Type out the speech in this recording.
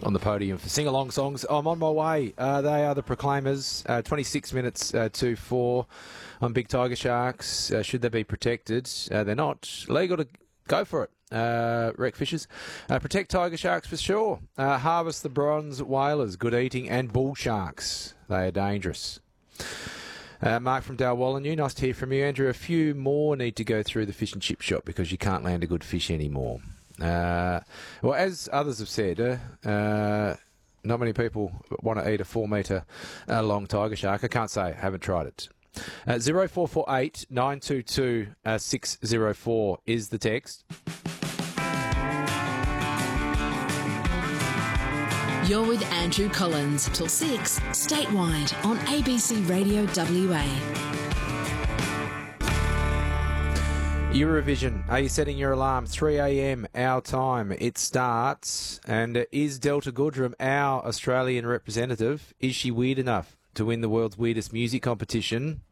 on the podium for sing-along songs. I'm on my way. They are the Proclaimers, 26 minutes to 4 on Big Tiger Sharks. Should they be protected? They're not. Legal to go for it. Wreck Fishers. Protect Tiger Sharks for sure. Harvest the bronze whalers. Good eating. And bull sharks. They are dangerous. Mark from Dalwallinu, nice to hear from you. Andrew, a few more need to go through the fish and chip shop because you can't land a good fish anymore. Well, as others have said, not many people want to eat a 4 metre long tiger shark. I can't say, I haven't tried it. 0448 922 604 is the text. You're with Andrew Collins till 6 statewide on ABC Radio WA. Eurovision. Are you setting your alarm? 3 a.m. our time. It starts. And is Delta Goodrum our Australian representative? Is she weird enough to win the world's weirdest music competition?